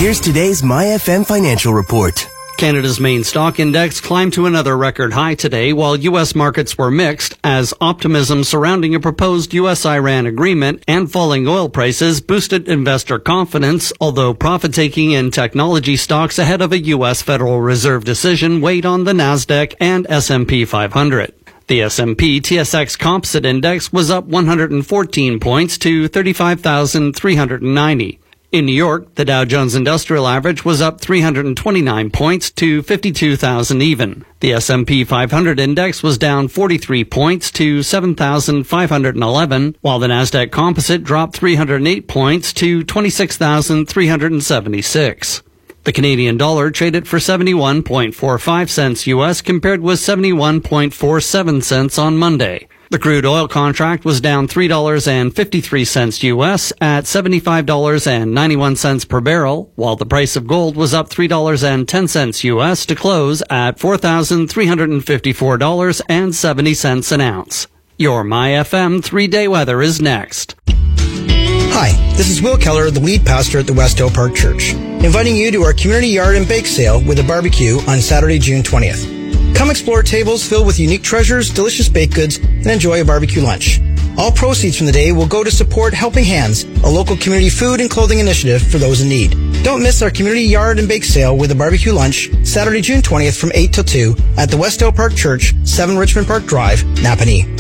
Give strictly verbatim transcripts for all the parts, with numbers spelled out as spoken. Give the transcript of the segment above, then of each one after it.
Here's today's My F M Financial Report. Canada's main stock index climbed to another record high today, while U S markets were mixed as optimism surrounding a proposed U S Iran agreement and falling oil prices boosted investor confidence, although profit-taking in technology stocks ahead of a U S Federal Reserve decision weighed on the Nasdaq and S and P five hundred. The S and P T S X Composite Index was up one hundred fourteen points to thirty-five thousand three hundred ninety. In New York, the Dow Jones Industrial Average was up three hundred twenty-nine points to fifty-two thousand even. The S and P five hundred Index was down forty-three points to seven thousand five hundred eleven, while the Nasdaq Composite dropped three hundred eight points to twenty-six thousand three hundred seventy-six. The Canadian dollar traded for seventy-one point four five cents U S compared with seventy-one point four seven cents on Monday. The crude oil contract was down three dollars and fifty-three cents U S at seventy-five dollars and ninety-one cents per barrel, while the price of gold was up three dollars and ten cents U S to close at four thousand three hundred fifty-four dollars and seventy cents an ounce. Your My F M three-day weather is next. Hi, this is Will Keller, the lead pastor at the West Hill Park Church, inviting you to our community yard and bake sale with a barbecue on Saturday, June twentieth. Come explore tables filled with unique treasures, delicious baked goods, and enjoy a barbecue lunch. All proceeds from the day will go to support Helping Hands, a local community food and clothing initiative for those in need. Don't miss our community yard and bake sale with a barbecue lunch Saturday, June twentieth from eight till two at the West Hill Park Church, seven Richmond Park Drive, Napanee.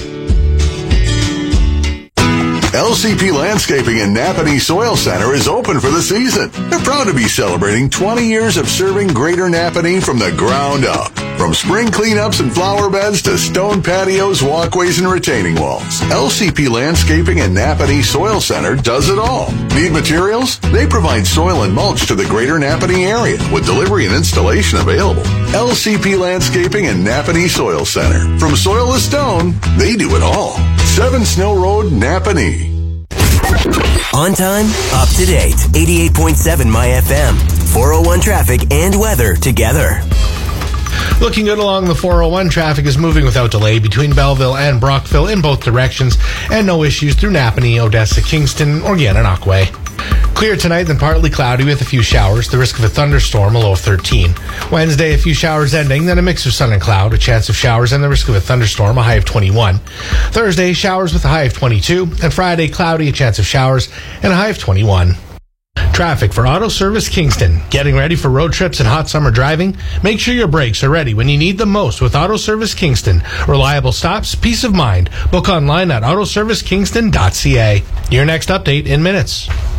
L C P Landscaping in Napanee Soil Center is open for the season. They're proud to be celebrating twenty years of serving Greater Napanee from the ground up. From spring cleanups and flower beds to stone patios, walkways, and retaining walls, L C P Landscaping in Napanee Soil Center does it all. Need materials? They provide soil and mulch to the Greater Napanee area with delivery and installation available. L C P Landscaping in Napanee Soil Center. From soil to stone, they do it all. seven Snow Road, Napanee. On time, up to date. eighty-eight point seven My F M. four oh one traffic and weather together. Looking good along the four oh one. Traffic is moving without delay between Belleville and Brockville in both directions, and no issues through Napanee, Odessa, Kingston, or Gananoque. Clear tonight, then partly cloudy with a few showers. The risk of a thunderstorm, a low of thirteen. Wednesday, a few showers ending, then a mix of sun and cloud, a chance of showers and the risk of a thunderstorm, a high of twenty-one. Thursday, showers with a high of twenty-two. And Friday, cloudy, a chance of showers, and a high of twenty-one. Traffic for Auto Service Kingston. Getting ready for road trips and hot summer driving? Make sure your brakes are ready when you need them most with Auto Service Kingston. Reliable stops, peace of mind. Book online at auto service kingston dot c a. Your next update in minutes.